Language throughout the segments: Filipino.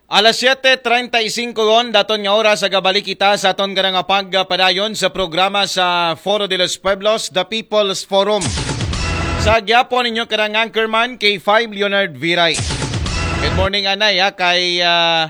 Alas 7:35 ron, daton nga oras sa gabalik kita sa aton nga nga pagpadayon sa programa sa Foro de los Pueblos, The People's Forum. Sa gyapon ninyo karang anchorman kay 5 Leonard Viray. Good morning anay kay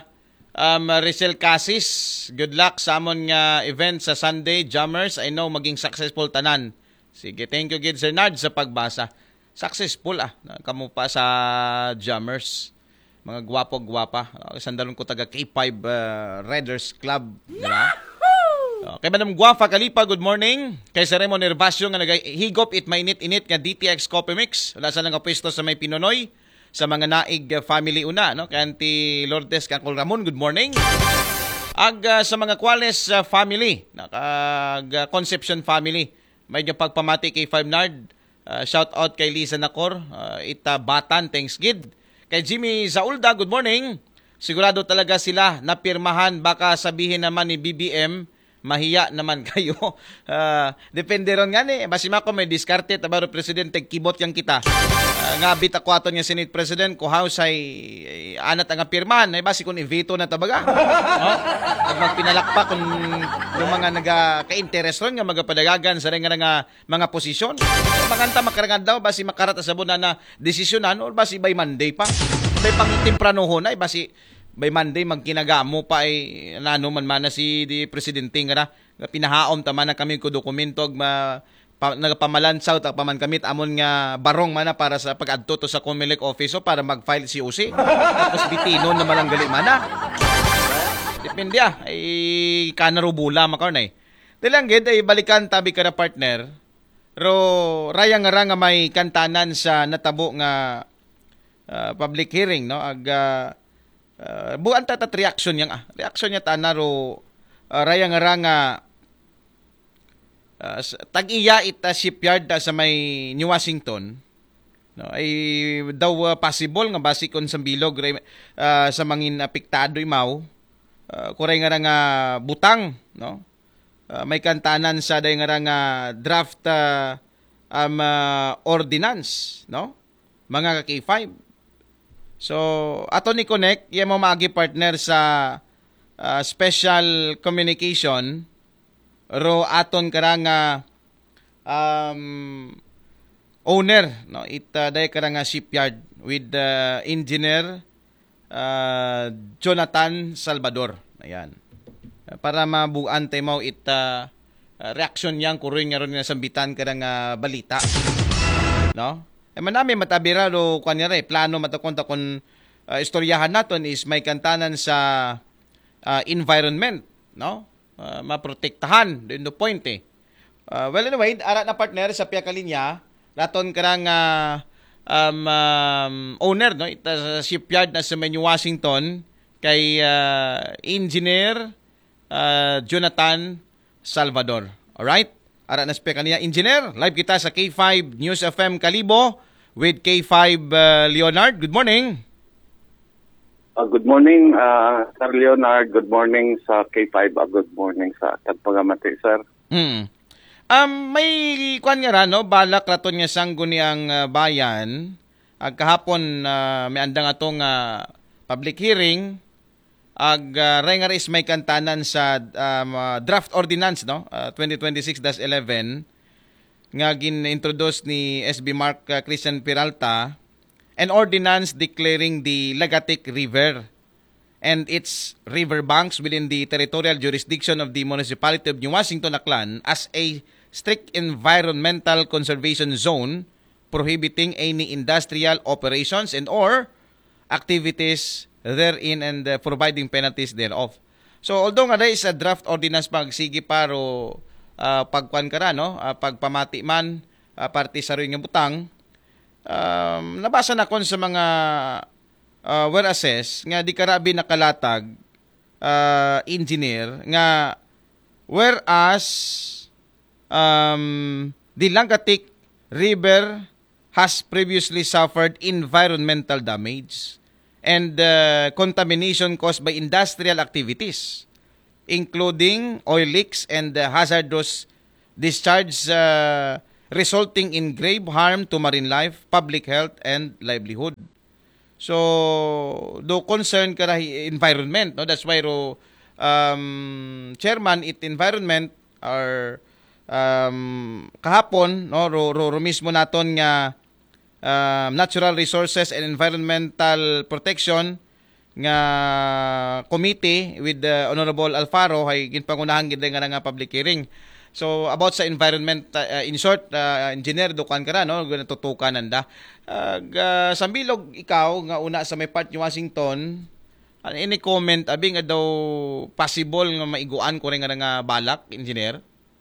Rizal Casis. Good luck sa amon nga event sa Sunday, Jammers. I know maging successful tanan. Sige, thank you gid Sir Nard sa pagbasa. Successful kamo pa sa Jammers. Mga gwapo-gwapa. Sandalon ko taga K5 Raiders Club. Diba? Kay Madam Guafa Kalipa, good morning. Kay Sir Raymond Nervasio nga nagahigop it mainit-init nga DTX Coffee Mix. Wala sa nga pwesto sa may Pinonoy. Sa mga naig family una. No? Kay Auntie Lourdes Kakol Ramon, good morning. Sa mga Quales family. Conception family. May pagpamati kay Five Nard. Shout out kay Lisa Nacor. Ita Batan, thanks gid. Kay Jimmy Zaulda, good morning. Sigurado talaga sila napirmahan. Baka sabihin naman ni BBM, mahiya naman kayo. Depende ron nga ni. Basima ko may diskarte. Tabaro Presidente, kibot yang kita. Ngabit ako ato niya Senate President ko house ay anat ang pirmahan. Ay basi kung i-veto na tabaga. Pag magpinalakpa kung yung mga nagka-interest ron nga magapadagagan sa rin nga mga posisyon. Maganta makarangan daw basi makarata sa bunan na desisyonan o basi by Monday pa. May pang-timpranohon ay basi by Monday magkinagamo pa ay nanuman man na si di Presidente nga na pinahaom tama na kami ko dokumento nagpamalansaw ta paman kamit amon nga barong mana para sa pag-adto to sa Comelec office para mag-file si UC. Tapos bitino na malang gali mana. Depende ay kanarubula makarna eh. Dilang gid ay balikan tabi ka na partner. Ro rayang nga may kantanan sa natabo nga public hearing no buan ta reaction yang reaction niya tanaro rayang nga tag-iya ita shipyard sa may New Washington no ay daw possible nga basikon sa bilog sa mangin apektado imaw kuray nga butang no may kantanan sa day nga draft ordinance no mga K5. So ato ni connect yung mo magi partner sa special communication ro aton karanga owner no day karanga shipyard with engineer Jonathan Salvador. Ayan. Para mabuan tayo mo reaction yang kuring nga ron nga sambitan karanga balita. No? Manami matabira ro kanyare plano matakonta kon istoryahan naton is may kantanan sa environment, no? Maprotektahan din the point eh. Well anyway, ara na partner sa piya kalinya naton karang owner no ita shipyard na sa New Washington kay engineer Jonathan Salvador. All right? Ara na sa piya kalinya engineer, live kita sa K5 News FM Kalibo with K5 Leonard. Good morning. Good morning, Sir Leonard. Good morning sa K5. Good morning sa tagpagamati, sir. May kwan nga no? Balak raton nga sangguni ang bayan. Kahapon may andang atong public hearing. Rengar is may kantanan sa draft ordinance, no? 2026-11 nga gin-introduce ni SB Mark Christian Peralta. An ordinance declaring the Lagatic River and its riverbanks within the territorial jurisdiction of the Municipality of New Washington, Aklan as a strict environmental conservation zone prohibiting any industrial operations and or activities therein and providing penalties thereof. So although nga is a draft ordinance pagsigi paro pagkuan kara no pagpamati man parte sa ring nga butang nabasa na kon sa mga whereas nga di karabi nakalatag engineer nga whereas the Langatic River has previously suffered environmental damage and contamination caused by industrial activities including oil leaks and hazardous discharge resulting in grave harm to marine life, public health, and livelihood. So do concern ka environment, no? That's why chairman it environment or kahapon no ro mismo naton nga natural resources and environmental protection nga committee with Honorable Alfaro ay ginpangunahan gid nga nga public hearing. So about sa environment in short engineer dukan ka ra no natutukan nanda. Sambilog ikaw nga una sa may part ni Washington any comment abi nga daw possible nga maiguan ko rin nga balak engineer?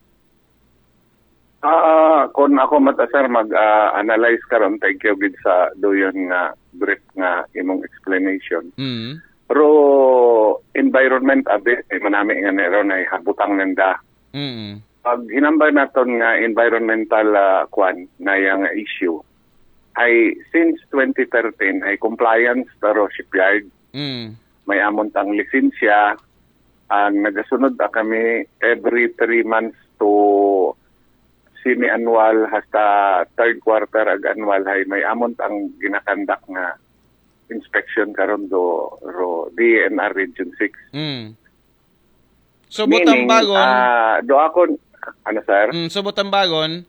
Kung ako sir mag-analyze karon thank you gid sa doyon nga brief nga imong explanation. Pero environment abi manami nga neron ay habutang nanda. Pag hinambay naton nga environmental na yang issue ay since 2013 ay compliance pero shipyard. May amon tang lisensya ang nagasunod kami every 3 months to semi-annual hasta third quarter ag annual hay may amon tang ginakandak nga inspection karon ro DNR Region 6. So Butambagon do ako ano sir? So Butambagon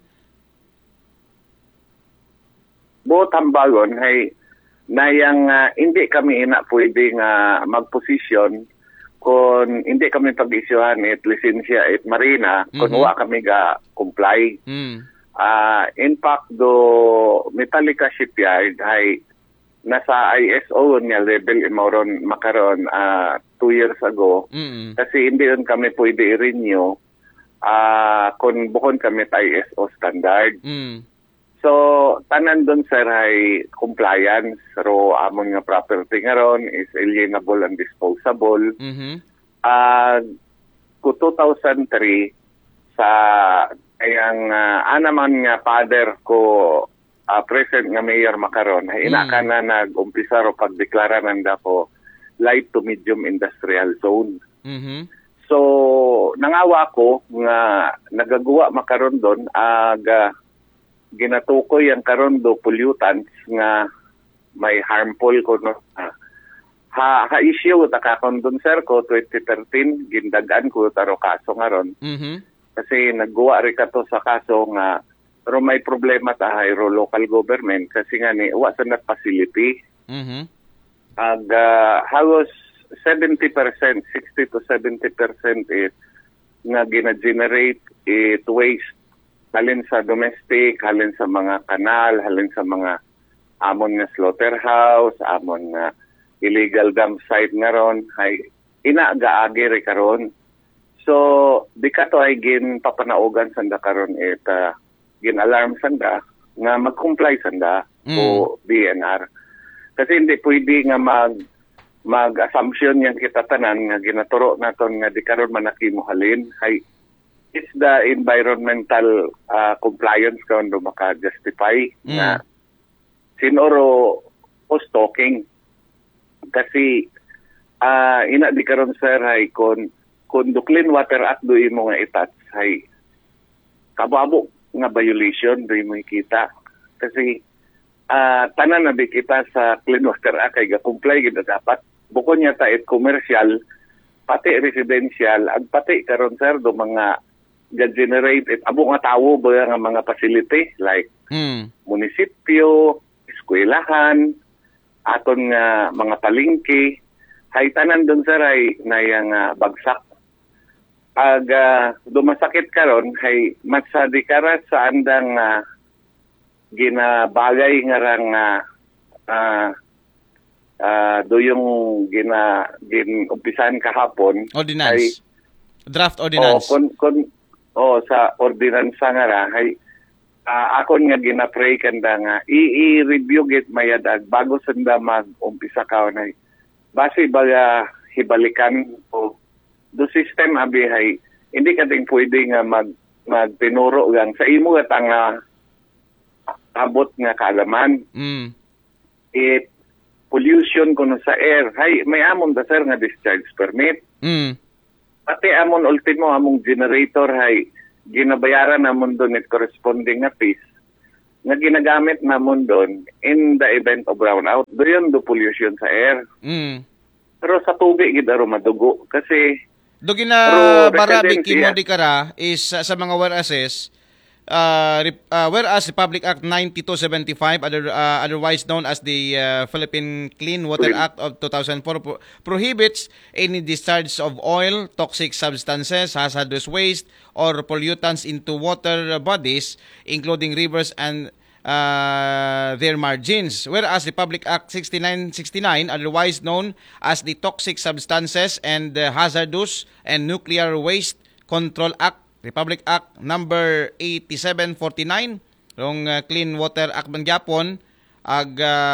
hay nayang hindi kami ina pwede nga magposisyon kung hindi kami pag-isyuhan it lisensya it marina kung wa kami ga comply. In fact do Metallica Shipyard ay nasa ISO niya level imoron makaron 2 years ago kasi hindi yun kami pwede i-renew kung bukod kami sa ISO standard. So tanan doon sir ay compliance ro amon nga property ngaron is alienable and disposable. Ko 2003 sa ayang anaman nga father ko present nga mayor makaron ay ina ka na nag-umpisa ro pagdeklara nanda ko light to medium industrial zone. So nangawa ko nga nagagawa makaron doon ginatukoy ang karon do pollutants nga may harmful ko no issue ta kakon doon sir ko 2013 gindagan ko taro kaso ngaron kasi nagguwa ri kato sa kaso nga pero may problema ta ro local government kasi nga ni wa sa na facility halos 70% 60 to 70% is nga gina-generate it waste halin sa domestic, halin sa mga kanal, halin sa mga amon nga slaughterhouse, amon nga illegal dump site nga ron, ay inagaagi rin karon. So, di ka to ay ginpapanaugan sanda karon gin-alarm sanda nga mag-comply sanda o DNR. Kasi hindi pwede nga mag-assumption yang kita tanan nga ginaturo naton nga di karon manakimo halin, ay it's the environmental compliance kung maka-justify na sinoro o stalking. Kasi ina di karon sir ay kung the Clean Water Act do imo nga itats ay kababo nga violation do imo kita. Kasi tanan na di kita sa Clean Water Act ay ga-comply gid dapat. Bukod niya ta it commercial pati residential ag pati karon sir do mga generate abo nga tawo ba nga mga facility like munisipyo, eskwelahan, aton nga mga palengke, hay tanan doon sir ay nayang bagsak. Ag dumasakit karon hay matsadikara sa andang ginabagay nga rang do yung umpisahan kahapon ordinance ay, draft ordinance sa ordinansa nga ra hay akon nga ginapray kanda nga i-review git mayadag bago sanda mag-umpisa ka na base baga hibalikan o do system abi hay hindi ka ding pwede nga magtinuro gang sa imo at ang abot nga kaalaman it pollution kuno sa air hay may amon da sir nga discharge permit pati amon ultimo among generator hay ginabayaran namon doon it corresponding nga fees nga ginagamit namon doon in the event of brownout. Doon do pollution sa air. Pero sa tubig gid aro madugo kasi do gina barabi kimo di kara is sa mga whereases whereas the Public Act 9275 otherwise known as the Philippine Clean Water Act of 2004 prohibits any discharge of oil, toxic substances, hazardous waste or pollutants into water bodies including rivers and their margins, whereas the Public Act 6969, otherwise known as the Toxic Substances and Hazardous and Nuclear Waste Control Act, Republic Act number 8749, yung Clean Water Act man gyapon, ag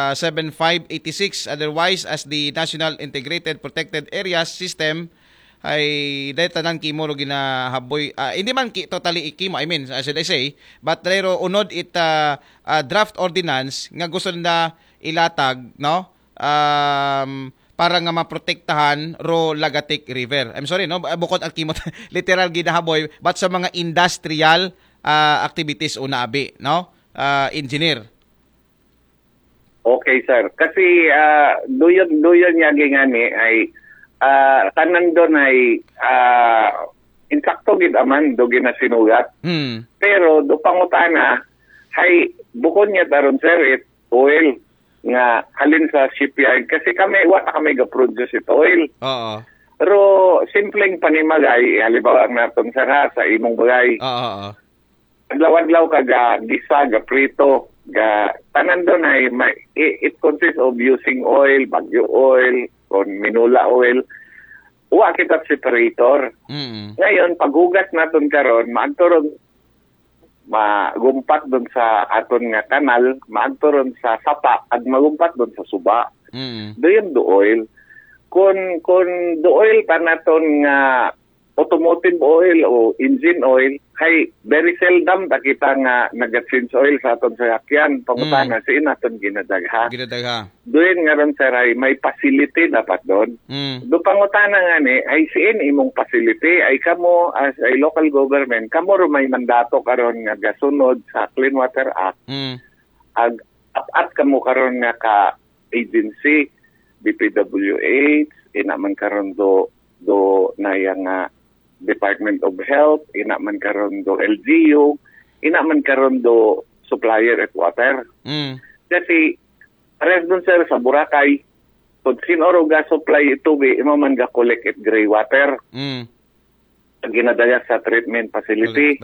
7586, otherwise as the National Integrated Protected Areas System, ay dahil tanan kimo ro ginahaboy, hindi man totally ikimo, I mean, should I say, but pero unod it draft ordinance nga gusto na ilatag, no, para nga maprotektahan ro Lagatik River. I'm sorry, no, bukod ang kimo literal ginahaboy, but sa mga industrial activities una abi, no, engineer. Okay, sir. Kasi duyon niya gingani ay tanan doon ay insakto gid aman do ginasinugat. Pero do pangutana hay bukod niya daron sir oil nga halin sa shipyard kasi kami kami ga-produce it oil. Oo. Pero simpleng panimagay halimbawa ang naton sa imong bagay. Oo. Adlaw-adlaw ka ga gisa ga prito ga tanan doon ay it consists of using oil, bagyo oil, kon minula oil. Wa kita separator. Ngayon paghugas naton karon maagturon magumpat doon sa aton nga kanal, maagturon sa sapa at magumpat doon sa suba. Doon do oil. Kung do oil pa naton nga automotive oil o engine oil, hay very seldom ta kita nga nag-change oil sa aton sasakyan. Pangutana si naton ginadagha. Doon nga ron sir ay may facility dapat doon. Do pangutana nga ni ay siin imong facility ay kamo as a local government kamo ro may mandato karon nga gasunod sa Clean Water Act. At kamo karon nga ka agency DPWH ina man karon do nayang Department of Health, ina man karon do LGU, ina man karon do supplier at water. Kasi pares dun sir sa Boracay, kung sinoro ga supply tubig, imo man ga collect at gray water. Ginadaya sa treatment facility.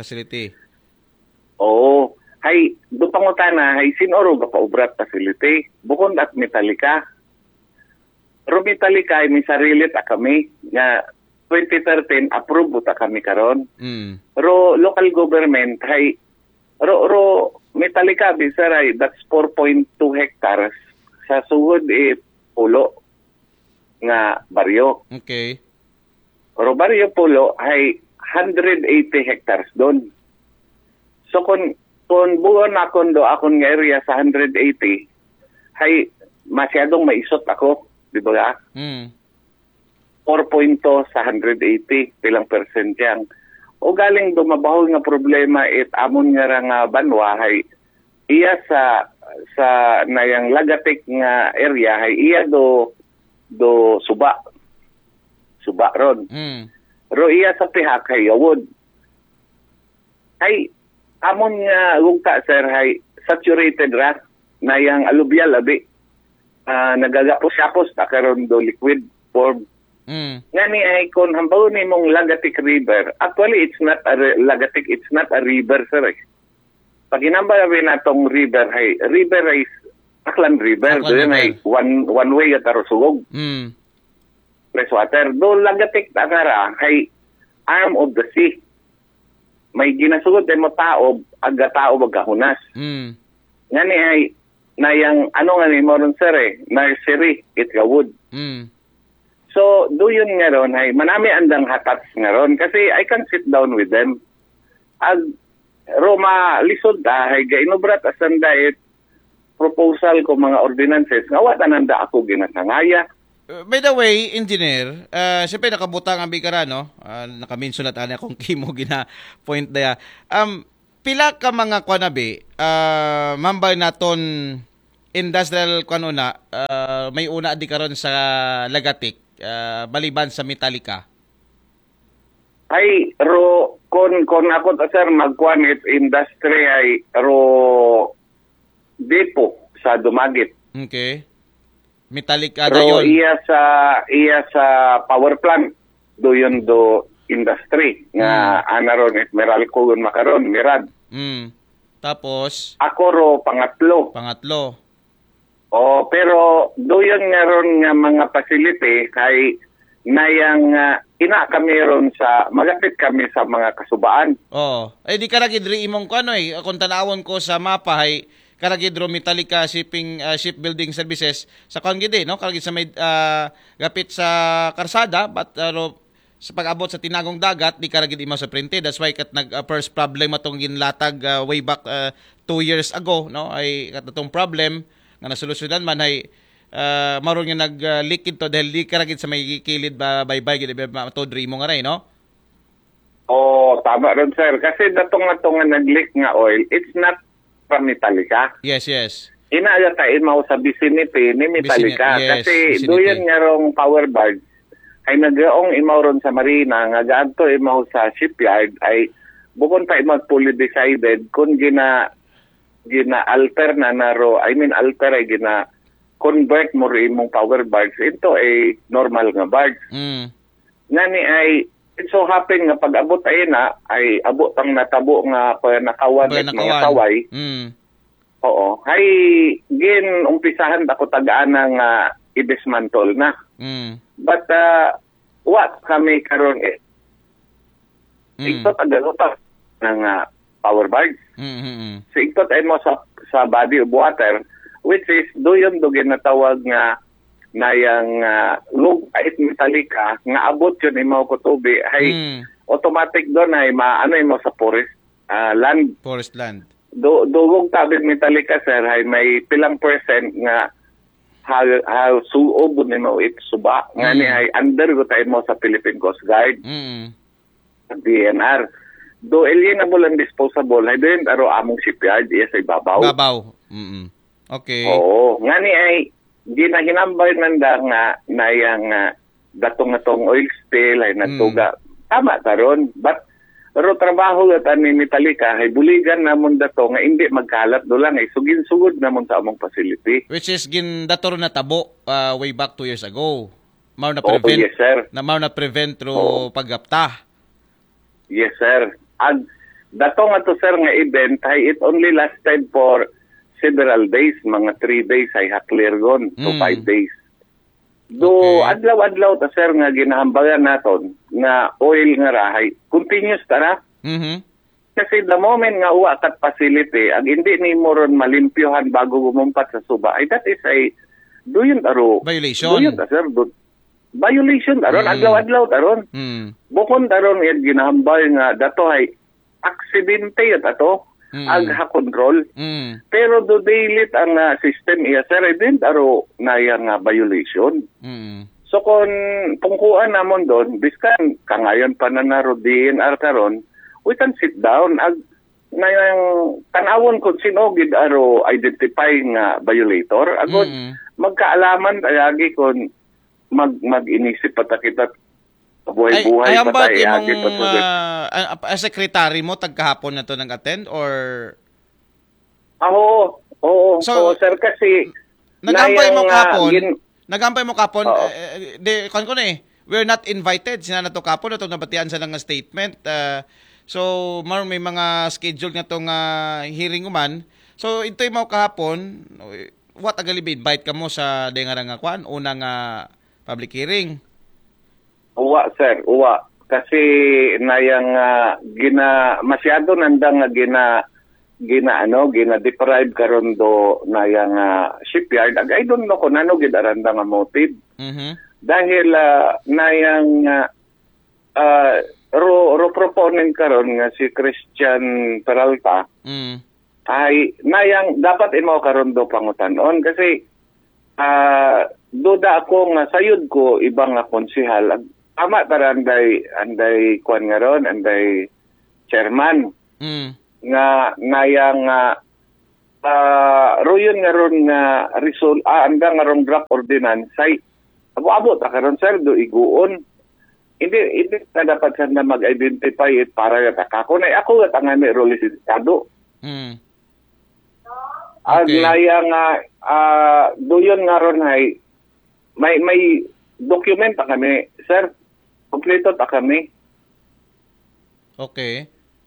Oo. Hay, do pangutana, hay sinoro ga paubrat facility, bukod at Metallica. Pero Metallica ay may sarili ta kami nga 2013 approve ta kami karon. Pero local government hay ro Metallica bisaray that's 4.2 hectares sa sugod pulo nga baryo. Okay. Pero baryo pulo hay 180 hectares doon. So kung buon akon do akon nga area sa 180 hay masyadong maisot ako, di ba? 4.2 sa 180 pilang percent yang. O galing dumabahol nga problema amon nga nga banwa hay iya sa nayang Lagatik nga area hay iya do suba ron. Pero iya sa pihak hay awod. Hay amon nga lugta sir hay saturated ra nayang alluvial abi. Nagagapos-apos ta karon do liquid form. Ngani ay kung hambaw ni mong Lagatik River, actually it's not a Lagatik, it's not a river sir. Pag inambawi na tong river ay Aklan River, doon ay one way at arusugog. Fresh water. Do Lagatik takara ay arm of the sea. May ginasugod ay mo taob, aga taob agahunas. Ngani ay nayang ano nga ni mo ron sir nursery itgawod. So, do yun nga ron, ay manami andang hatats nga ron. Kasi I can sit down with them. Roma lisod ay gainubrat asan dahil proposal ko mga ordinances nga watananda ako ginasangaya. By the way, engineer, siyempre nakabutang ang bigara, no? Nakaminsulat ana kung kimo gina point daya. pila ka mga kwanabi, mambay naton industrial kanuna, may una di karon sa Lagatik, baliban sa Metallica. Ay, kon ako sir, magkuhan industry ay depo sa Dumagit. Okay. Metallica Ro dayon. iya sa power plant doyon do industry nga anaron at Meralco yun makaron mirad. Tapos Ako ro pangatlo. Pero doyon nga ron nga mga facility kay nayang ina kami ron sa magapit kami sa mga kasubaan. Di karagidri imong kung tanawon ko sa mapa hay karagidro Metallica shipbuilding services sa gidi no karagid sa may gapit sa karsada but sa pag-abot sa tinagong dagat di karagid imo sa printed. That's why kat nag first problem atong ginlatag way back 2 years ago no ay katong problem nga nasolusyonan man ay maron nga nag-leak ito dahil di karagid sa may kilid baybay gid matodri mo nga ray no. Tama ron sir kasi datong nga nag-leak nga oil, it's not from Metallica. Yes. Inaaya tayo mo sa vicinity ni Metallica kasi doon nga rong power barge ay nagaong imaw ron sa marina nga gaadto imaw sa shipyard ay bukod pa imaw fully decided kung gina alter na naro alter ay gina convert mo rin imong power barge into a normal nga barge. Ngani ay it so happen nga pag-abot ay na ay abot ang natabo nga nakawan at mga saway. Hay gin umpisahan ako tagaan nga i-dismantle na. But what kami karon iktot agalutas ng power barge. So iktot ay mo sa body of water which is doyon do ginatawag nga nayang lug at Metallica nga abot yun imaw ko tubi ay automatic doon ay maano mo sa forest land. Dugong tabig Metallica sir ay may pilang percent nga how suob ni mo it suba nga ni ay under go tayo mo sa Philippine Coast Guard. DNR. Do alienable and disposable ay din aro among shipyard iya sa ibabaw. Okay. Nga ni ay ginahinambay nanda nga nayang datong oil spill ay nagtuga. Tama taron but pero trabaho gatan ni Metallica ay buligan namon dato nga hindi magkalat do lang ay sugin-sugod namon sa among facility. Which is gindatoro na tabo way back 2 years ago. Mao na prevent. Yes sir. Mao na prevent through paggapta. Yes sir. Ang dato nga to sir nga event ay it only lasted for several days, mga 3 days ay ha-clear gon to 5 days. Adlaw-adlaw ta sir nga ginahambagan naton nga oil nga rahay continuous tara. Kasi the moment nga uwa kat facility ang hindi ni mo ron malimpyohan bago gumumpat sa suba ay that is a doyon taro violation. Doyon ta sir violation taron adlaw-adlaw taron. Bukod taron yun ginahambal nga dato ay aksidente yun ato. Agha-control. Pero do daylit ang system iya sir din aro na yang violation. So kung pungkuan namon doon biskan kangayon pa na naro DNR karon we can sit down na yung tanawon kung sino gid aro identify nga violator agod magkaalaman tayagi kung mag-inisip pa ta kita buhay-buhay ay pa tayo. Secretary mo, tagkahapon na to nag-attend or? Oo, sir, kasi nagampay mo kapon, we're not invited. Sina na to kapon, itong nabatian sa lang nga statement. So, may mga schedule nga itong hearing uman. So, ito'y mo kahapon, what agalibi, invite ka mo sa dengarang nga kwan, unang public hearing? Uwa sir, kasi nayang masyado nandang gina deprive karon do nayang shipyard I don't know kung ano gid aranda nga motive. Dahil nayang ro proponent karon nga si Christian Peralta ay nayang dapat imo karon do pangutanon kasi duda ako nga sayod ko ibang konsehal tama tara anday kwan nga ron, anday chairman. nga nayang royon nga ron nga anda nga ron draft ordinance ay abot karon sir do iguon. Hindi na dapat sa na mag-identify it para ako na ako at ang may role si Estado. Ang layang doyon nga ron ay may document ta kami, sir. Kompleto ta kami. Okay.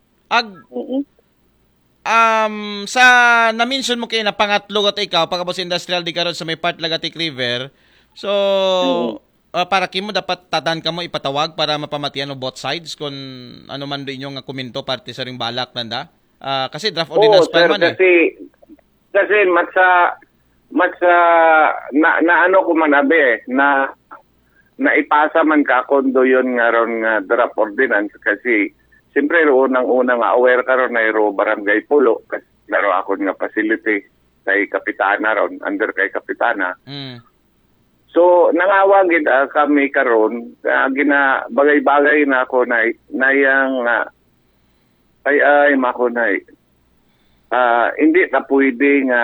Sa na-mention mo kayo na pangatlo at ikaw, pagkabos industrial di karon sa may part Lagatik River. So, para kimo dapat tadan ka mo ipatawag para mapamatian o both sides kung ano man do inyong komento parte sa ring balak nanda. Kasi draft ordinance pa man kasi matsa na ano ko man abe na ipasa man ka kondo yon nga ron nga draft ordinance kasi siyempre unang-una nga aware karon na ro barangay Pulo kasi laro ako nga facility kay kapitana ron under kay kapitana. So nangawagid kami karon gina bagay-bagay na ako nayang ay mako hindi na pwede nga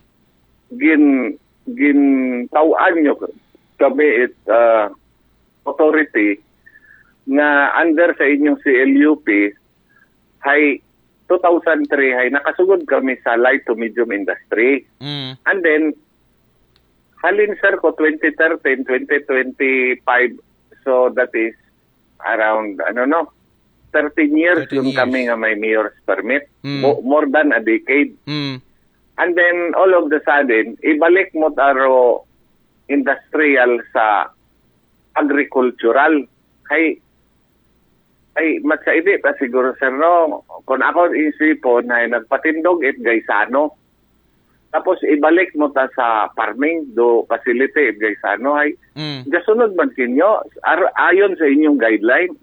tawan nyo kami authority nga under sa inyong CLUP hay 2003 hay nakasugod kami sa light to medium industry. And then halin sir ko 2013, 2025 so that is around 13 years yung kami nga may mayor's permit. More than a decade. And then all of the sudden ibalik mo taro industrial sa agricultural ay matsaidi ta siguro sir no kung ako isipon na nagpatindog it gaysano tapos ibalik mo ta sa farming do facility it gaysano ay gasunod man kinyo ayon sa inyong guideline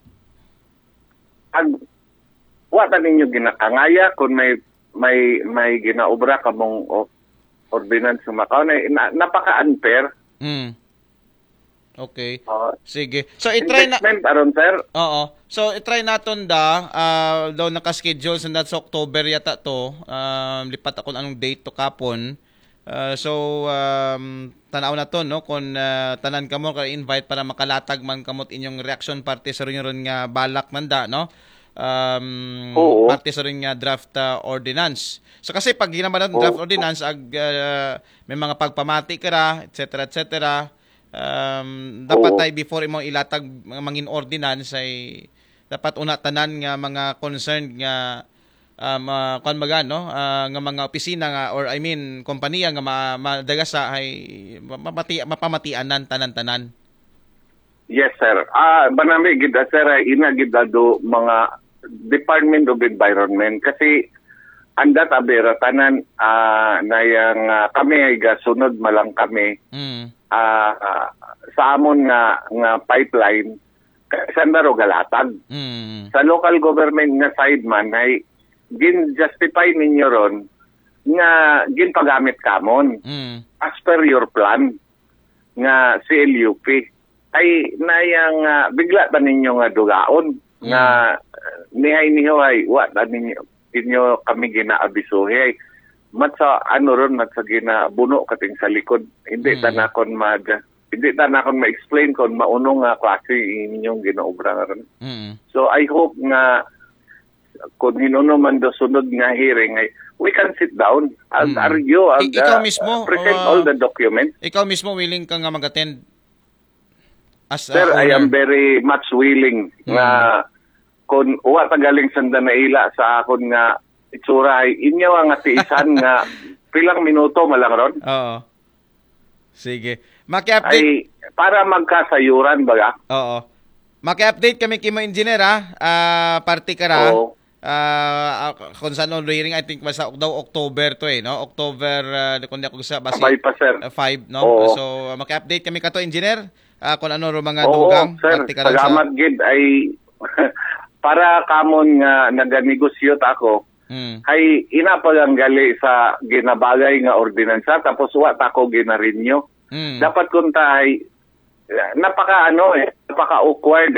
wata ninyo ginakangaya kung may ginaobra kamong ordinance sa Macau na napaka-unfair. Okay. Sige. So i-try na aron sir. Oo. So i-try naton daw naka-schedule sa October yata to. Lipat ako anong date to kapon. Tanaw na to no kung tanan kamo ka invite para makalatag man kamot inyong reaction parte sa ron nga balak manda no. Parte sa rin nga draft ordinance. So kasi pag ginawa natin draft ordinance may mga pagpamati ka etc. Dapat tayo before mo ilatag mangin ordinance ay dapat una tanan nga mga concerned nga nga mga opisina nga or I mean kompanya nga madagasa ay mapamatianan tanan-tanan. Yes sir. Banami gid sir ina gid do mga Department of Environment kasi andat abera tanan nayang kami ay gasunod malang kami sa amon nga pipeline sandaro galatag sa local government nga side man ay gin-justify ninyo ron nga ginpagamit kamon as per your plan nga CLUP ay nayang bigla ba ninyo nga dugaon nga nihay wat ninyo kami ginaabisuhi matsa matsa ginabuno kating sa likod hindi tanakon ma-explain kon maunong nga klase inyong ginaobra ron. So I hope nga kung hinuno man do sunod nga hearing ay we can sit down and argue and present all the documents. Ikaw mismo willing ka nga mag-attend? Sir, I am very much willing nga kung uwa tagaling sanda na ila sa akon nga itsura ay inyo ang atiisan nga pilang minuto malang ron. Oo. Sige. Maki-update. Ay, para magkasayuran baga. Oo. Maki-update kami kimo engineer party ka ra. Oo. Kung saan on hearing I think basta daw October to no? October kung di ako sa basi 5 pa sir. 5 no? Oo. So maki-update kami kato engineer kung ano ro mga dugang party ka ra. Salamat gid ay para kamon nga naganegosyo ako. Hay inapagang gali sa ginabagay nga ordinansa tapos wa ta ko ginarinyo. Dapat kun tay napaka awkward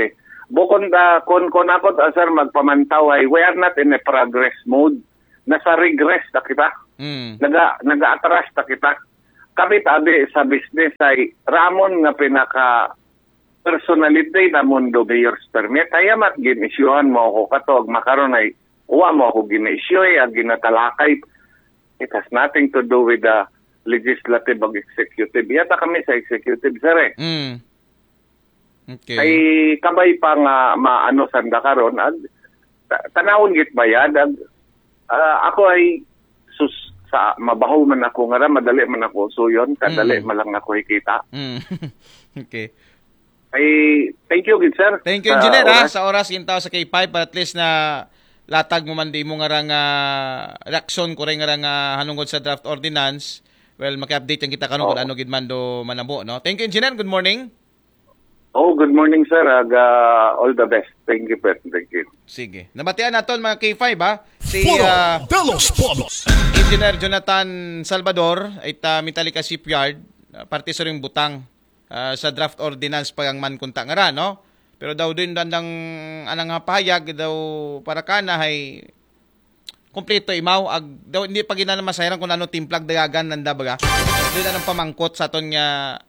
Bukod kung ako sir magpamantaw ay we are not in a progress mode. Nasa regress ta kita. Naga-atras ta kita. Kami tabi sa business ay ramon nga pinaka personality na mundo mayor's permit. Kaya mat ginisyuhan mo ako katog makaron ay uwa mo ako ginisyu ag ginatalakay. It has nothing to do with the legislative o executive. Yata kami sa executive sir Okay. Ay kabay pa nga maano sanda karon ag tanawon git bayad ag ako ay sa mabaho man ako nga madali man ako suyon kadali man lang ako ikita. Okay. Ay thank you gid sir. Thank you engineer sa oras kintaw sa K5 para at least na latag mo man di mo nga nga reaksyon ko rin nga hanungod sa draft ordinance. Well, maki-update yung kita karon kung ano gid man do manabo, no. Thank you engineer. Good morning. Oh, good morning sir. All the best. Thank you, sir. Thank you. Sige. Nabatian naton mga K5 si Engineer Jonathan Salvador it Metallica Shipyard parte sa ring butang sa draft ordinance pag ang man kunta nga ra, no? Pero daw din dandang anang pahayag daw para kana hay kompleto imaw ag daw hindi pa ginana masayaran kung ano timplag dayagan nanda baga. Doon anong pamangkot sa aton nga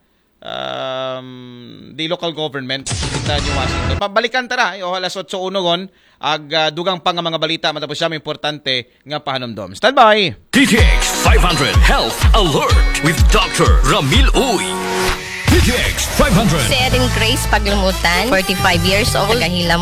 the local government kita New Washington. Pabalikan tara o alas 8:01 ag dugang pa nga mga balita matapos siya importante nga pahanomdom. Stand by. DTX 500 Health Alert with Dr. Ramil Uy. DTX 500. Si Erin Grace Paglumutan, 45 years old, nagahila